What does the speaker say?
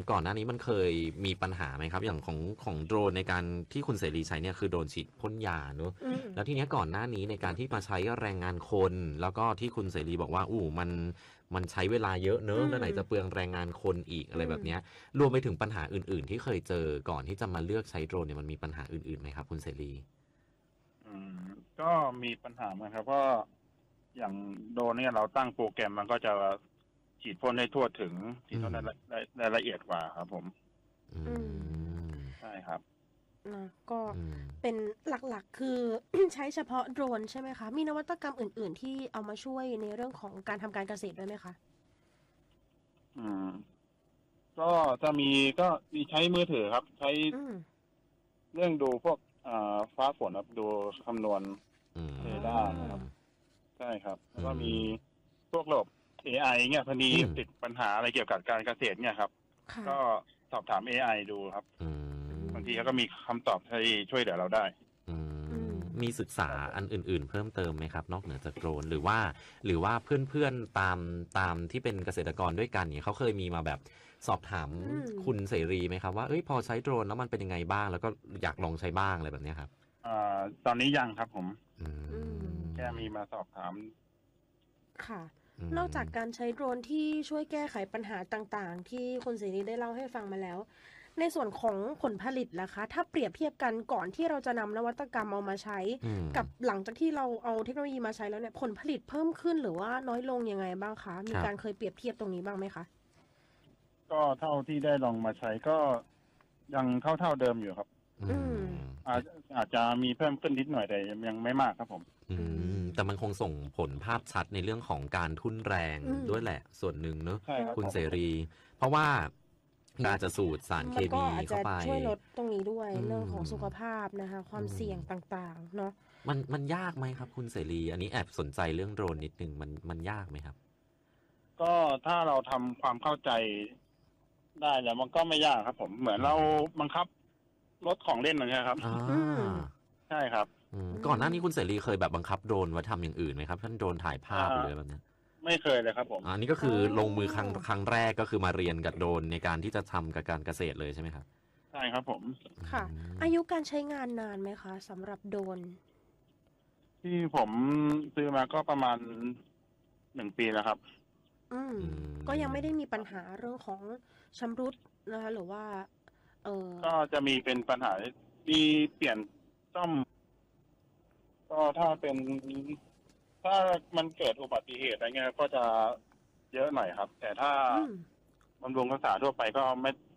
ก่อนหน้านี้มันเคยมีปัญหาไหมครับอย่างของโดรนในการที่คุณเสรีใช้เนี่ยคือโดรนฉีดพ่นยาเนอะแล้วทีนี้ก่อนหน้านี้ในการที่มาใช้แรงงานคนแล้วก็ที่คุณเสรีบอกว่ามันใช้เวลาเยอะเนอะแล้วไหนจะเปลืองแรงงานคนอีกอะไรแบบเนี้ยรวมไปถึงปัญหาอื่นๆที่เคยเจอก่อนที่จะมาเลือกใช้โดรนเนี่ยมันมีปัญหาอื่นๆไหมครับคุณเสรีอืมก็มีปัญหาเหมือนครับเพราะอย่างโดรนเนี่ยเราตั้งโปรแกรมมันก็จะฉีดพ่นได้ทั่วถึงฉีดพ่นได้ละเอียดกว่าครับผมอืมใช่ครับนะก็อืมเป็นหลักๆคือ ใช้เฉพาะโดรนใช่ไหมคะมีนวัตกรรมอื่นๆที่เอามาช่วยในเรื่องของการทำการเกษตรด้วยไหมคะอืมก็จะมีก็มีใช้มือถือครับใช้อืมเรื่องดูพวกฟ้าฝนครับดูคำนวณอืมเรอ๋ดาร์นะครับอใช่ครับแล้วก็อืมีมพวกระบบ AI เนี่ยพอดีอืมติดปัญหาอะไรเกี่ยวกับการเกษตรเนี่ยครับค่ะก็สอบถาม AI ดูครับอืบางมทีเขาก็มีคำตอบที่ช่วยเหลือเราได้อือืมมีศึกษาครับผมอันอื่นๆเพิ่มเติมไหมครับนอกเหนือจากโดรนหรือว่าเพื่อนๆตามที่เป็นเกษตรกรด้วยกันเนี่ยเขาเคยมีมาแบบสอบถามอืมคุณเสรีไหมครับว่าเอ้ยพอใช้โดรนแล้วมันเป็นยังไงบ้างแล้วก็อยากลองใช้บ้างอะไรแบบเนี้ยครับตอนนี้ยังครับผมอือืมแค่มมีมาสอบถามค่ะอืนอกจากมการใช้โดรนที่ช่วยแก้ไขปัญหาต่างๆที่คุณเสรีได้เล่าให้ฟังมาแล้ว ในส่วนของผลผลิตล่ะคะถ้าเปรียบเทียบกันก่อนที่เราจะนำนวัตกรรมเอามาใช้อืมกับหลังจากที่เราเอาเทคโนโลยีมาใช้แล้วเนี่ยผลผลิตเพิ่มขึ้นหรือว่าน้อยลงยังไงบ้างคะคมีรับการเคยเปรียบเทียบตรงนี้บ้างไหมคะก็เท่าที่ได้ลองมาใช้ก็ยังเท่าเดิมอยู่ครับอืมอาจอาจจะมีเพิ่มขึ้นนิดหน่อยแต่ยังไม่มากครับผมอืแต่มันคงส่งผลภาพชัดในเรื่องของการทุ่นแรงอืมด้วยแหละส่วนหนึ่งเนอะใช่ครับคุณผมเสรีเพราะว่าอาจจะสูตรสารเคมันก็มีอาจจะเข้าไปช่วยลดตรงนี้ด้วยอืเรื่องของสุขมภาพนะคะความเสี่ยงต่างๆเนาะมันยากไหมครับคุณเสรีอันนี้แอบสนใจเรื่องโดรนนิดนึงมันยากไหมครับก็ถ้าเราทำความเข้าใจได้แล้วมันก็ไม่ยากครับผมเหมือนเราบังคับรถของเล่นอย่างเงี้ยครับอ่อืมาใช่ครับก่อนหน้านี้คุณเสรีเคยแบบบังคับโดรนไว้ทำอย่างอื่นไหมครับท่านโดรนถ่ายภาอ่าพหรืออะไรแบบเนี้ยไม่เคยเลยครับผมอันนี้ก็อ๋อคือลงมือครั้งแรกก็คือมาเรียนกับโดรนในการที่จะทำกับการเกษตรเลยใช่ไหมครับใช่ครับผมค่ะอายุการใช้งานนานไหมคะสำหรับโดรนที่ผมซื้อมาก็ประมาณ1 ปีแล้วครับอืมก็ยังไม่ได้มีปัญหาเรื่องของชำรุดนะคะหรือว่าเออก็จะมีเป็นปัญหามีเปลี่ยนซ่อมก็ถ้ามันเกิดอุบัติเหตุอะไรเงี้ยก็จะเยอะหน่อยครับ แต่ถ้าอืมบำรุงรักษาทั่วไปก็